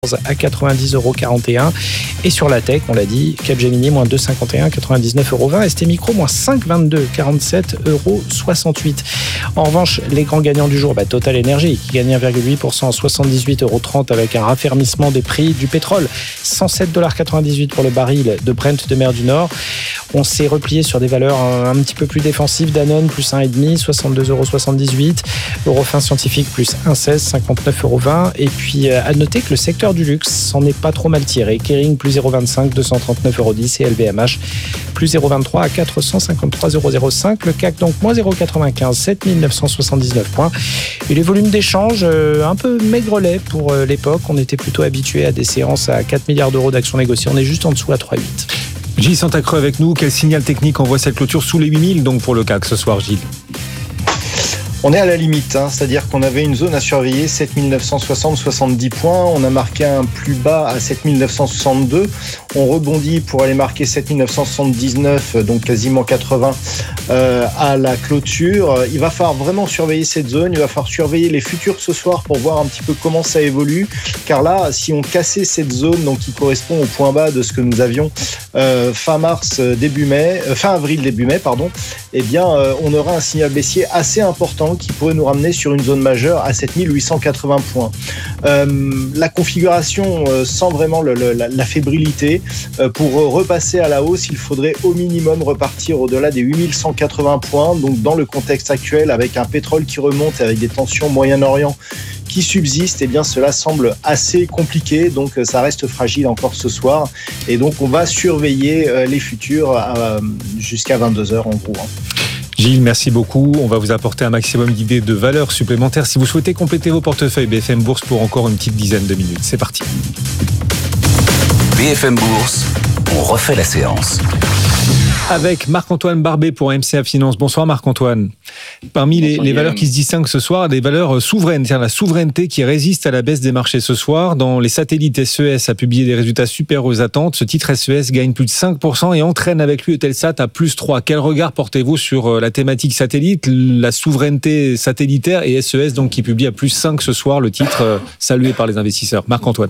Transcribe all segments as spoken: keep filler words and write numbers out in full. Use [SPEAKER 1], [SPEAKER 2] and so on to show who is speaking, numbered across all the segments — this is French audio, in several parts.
[SPEAKER 1] à quatre-vingt-dix euros quarante et un. Et sur la tech, on l'a dit, Capgemini, moins deux virgule cinquante et un, quatre-vingt-dix-neuf euros vingt. S T Micro, moins cinq virgule vingt-deux, quarante-sept euros soixante-huit. En revanche, les grands gagnants du jour, bah, Total Energy, qui gagne un virgule huit pour cent, soixante-dix-huit euros trente, avec un raffermissement des prix du pétrole. cent sept virgule quatre-vingt-dix-huit dollars pour le baril de Brent de mer du Nord. On s'est replié sur des valeurs un, un petit peu plus défensives. Danone, plus un virgule cinq, soixante-deux euros soixante-dix-huit. Eurofin Scientifique, plus un virgule seize, cinquante-neuf euros vingt. Et puis, à noter que le secteur du luxe s'en est pas trop mal tiré. Kering, plus zéro virgule vingt-cinq, deux cent trente-neuf euros dix. Et L V M H, plus zéro virgule vingt-trois à quatre cent cinquante-trois euros cinq. Le C A C, donc, moins zéro virgule quatre-vingt-quinze, sept mille neuf cent soixante-dix-neuf points. Et les volumes d'échange, euh, un peu maigrelets pour euh, l'époque. On était plutôt habitué à des séances à quatre milliards d'euros d'actions négociées. On est juste en dessous à trois virgule huit.
[SPEAKER 2] Gilles Santacreux avec nous. Quel signal technique envoie cette clôture sous les huit mille donc pour le C A C ce soir, Gilles?
[SPEAKER 3] On est à la limite, hein, c'est-à-dire qu'on avait une zone à surveiller, sept mille neuf cent soixante, soixante-dix points. On a marqué un plus bas à sept mille neuf cent soixante-deux. On rebondit pour aller marquer sept mille neuf cent soixante-dix-neuf, donc quasiment quatre-vingts euh, à la clôture. Il va falloir vraiment surveiller cette zone. Il va falloir surveiller les futurs ce soir pour voir un petit peu comment ça évolue. Car là, si on cassait cette zone, donc qui correspond au point bas de ce que nous avions euh, fin mars, début mai, euh, fin avril, début mai, pardon, eh bien, euh, on aura un signal baissier assez important qui pourrait nous ramener sur une zone majeure à sept mille huit cent quatre-vingts points. Euh, la configuration euh, sent vraiment le, le, la, la fébrilité. Euh, pour repasser à la hausse, il faudrait au minimum repartir au-delà des huit mille cent quatre-vingts points. Donc dans le contexte actuel, avec un pétrole qui remonte, avec des tensions au Moyen-Orient qui subsistent, eh bien cela semble assez compliqué. Donc ça reste fragile encore ce soir. Et donc on va surveiller euh, les futurs euh, jusqu'à vingt-deux heures en gros. Hein.
[SPEAKER 2] Gilles, merci beaucoup. On va vous apporter un maximum d'idées de valeurs supplémentaires. Si vous souhaitez compléter vos portefeuilles, B F M Bourse pour encore une petite dizaine de minutes. C'est parti.
[SPEAKER 4] B F M Bourse, on refait la séance.
[SPEAKER 2] Avec Marc-Antoine Barbet pour M C A Finance. Bonsoir Marc-Antoine. Parmi les, les valeurs qui se distinguent ce soir, des valeurs souveraines, c'est-à-dire la souveraineté qui résiste à la baisse des marchés ce soir. Dans les satellites, S E S a publié des résultats supérieurs aux attentes. Ce titre S E S gagne plus de cinq pour cent et entraîne avec lui Eutelsat à plus trois. Quel regard portez-vous sur la thématique satellite, la souveraineté satellitaire et S E S donc qui publie à plus cinq ce soir, le titre salué par les investisseurs? Marc-Antoine.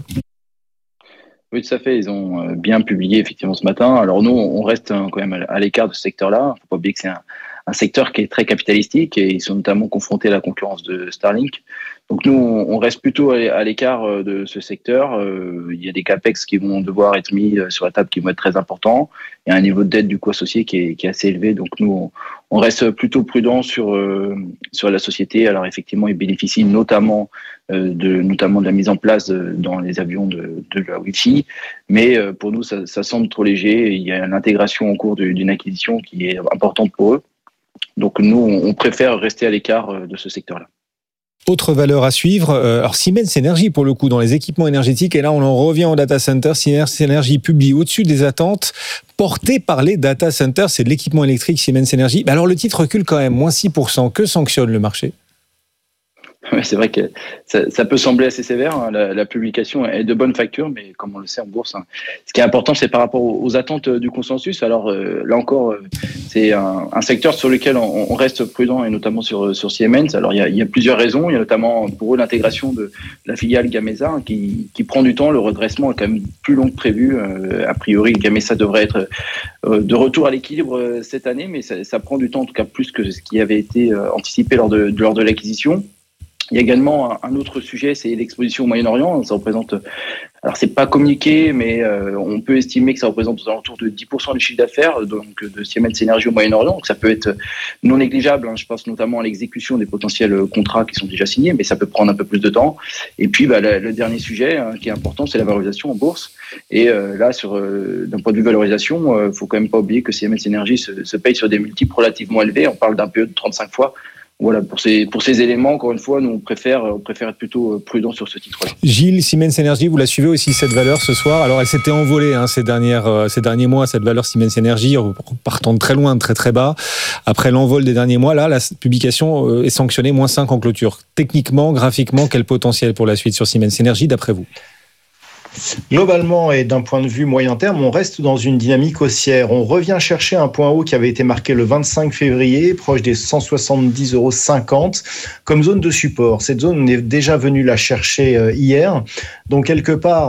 [SPEAKER 5] Oui, tout à fait. Ils ont bien publié effectivement ce matin. Alors nous, on reste quand même à l'écart de ce secteur-là. Il ne faut pas oublier que c'est un, un secteur qui est très capitalistique et ils sont notamment confrontés à la concurrence de Starlink. Donc nous, on reste plutôt à l'écart de ce secteur. Il y a des capex qui vont devoir être mis sur la table qui vont être très importants. Il y a un niveau de dette du coup associé qui est, qui est assez élevé. Donc nous, on reste plutôt prudent sur sur la société. Alors effectivement, ils bénéficient notamment de notamment de la mise en place de, dans les avions de, de la Wi-Fi. Mais pour nous, ça, ça semble trop léger. Il y a l'intégration en cours d'une acquisition qui est importante pour eux. Donc nous, on préfère rester à l'écart de ce secteur-là.
[SPEAKER 2] Autre valeur à suivre, alors Siemens Energy pour le coup dans les équipements énergétiques, et là on en revient au data center. Siemens Energy publie au-dessus des attentes, porté par les data centers, c'est de l'équipement électrique Siemens Energy. Alors le titre recule quand même, moins six pour cent. Que sanctionne le marché ?
[SPEAKER 5] Ouais, c'est vrai que ça, ça peut sembler assez sévère. Hein. La, la publication est de bonne facture, mais comme on le sait en bourse, hein, ce qui est important, c'est par rapport aux, aux attentes du consensus. Alors euh, là encore, euh, c'est un, un secteur sur lequel on, on reste prudent, et notamment sur, sur Siemens. Alors il y, a, il y a plusieurs raisons. Il y a notamment pour eux l'intégration de la filiale Gamesa hein, qui, qui prend du temps. Le redressement est quand même plus long que prévu. Euh, a priori, Gamesa devrait être euh, de retour à l'équilibre euh, cette année, mais ça, ça prend du temps, en tout cas plus que ce qui avait été euh, anticipé lors de, de, lors de l'acquisition. Il y a également un autre sujet, c'est l'exposition au Moyen-Orient. Ça représente, alors c'est pas communiqué, mais euh, on peut estimer que ça représente aux alentours de dix pour cent du chiffre d'affaires donc de Siemens Energy au Moyen-Orient. Donc ça peut être non négligeable. Hein. Je pense notamment à l'exécution des potentiels contrats qui sont déjà signés, mais ça peut prendre un peu plus de temps. Et puis bah, le, le dernier sujet hein, qui est important, c'est la valorisation en bourse. Et euh, là, sur euh, d'un point de vue valorisation, euh, faut quand même pas oublier que Siemens Energy se, se paye sur des multiples relativement élevés. On parle d'un P E de trente-cinq fois. Voilà, pour ces, pour ces éléments, encore une fois, nous, on préfère, on préfère être plutôt prudent sur ce titre-là.
[SPEAKER 2] Gilles, Siemens Energy, vous la suivez aussi, cette valeur, ce soir. Alors, elle s'était envolée hein, ces, dernières, euh, ces derniers mois, cette valeur Siemens Energy, partant de très loin, de très très bas. Après l'envol des derniers mois, là, la publication euh, est sanctionnée, moins cinq en clôture. Techniquement, graphiquement, quel potentiel pour la suite sur Siemens Energy, d'après vous ?
[SPEAKER 3] Globalement et d'un point de vue moyen terme, on reste dans une dynamique haussière. On revient chercher un point haut qui avait été marqué le vingt-cinq février, proche des cent soixante-dix euros cinquante, comme zone de support. Cette zone, on est déjà venu la chercher hier. Donc quelque part,